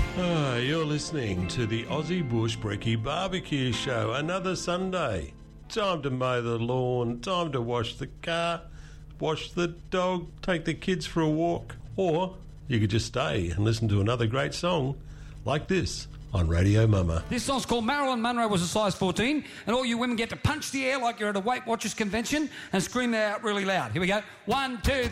You're listening to the Aussie Bush Brekkie Barbecue Show. Another Sunday. Time to mow the lawn, time to wash the car, wash the dog, take the kids for a walk. Or you could just stay and listen to another great song like this on Radio Mama. This song's called Marilyn Monroe Was a Size 14, and all you women get to punch the air like you're at a Weight Watchers convention and scream that out really loud. Here we go. 1, 2...